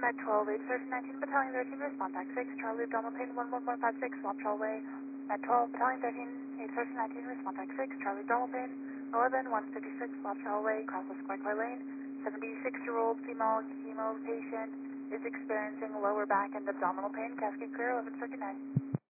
Med 12, 81319, Battalion 13, respond back 6, Charlie abdominal pain 11156, swap Charlie. Med 12, Battalion 13, 81319, respond back 6, Charlie abdominal pain 11156, swap Charlie, crosses Quackly Lane. 76-year-old female chemo patient is experiencing lower back and abdominal pain, cascade clear, 1139.